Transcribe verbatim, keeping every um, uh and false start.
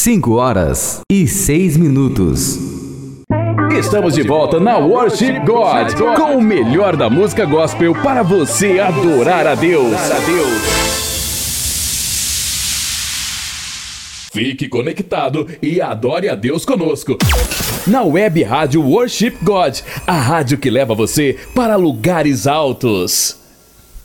cinco horas e seis minutos. Estamos de volta na Worship God, com o melhor da música gospel para você adorar a Deus. Fique conectado e adore a Deus conosco. Na Web Rádio Worship God, a rádio que leva você para lugares altos.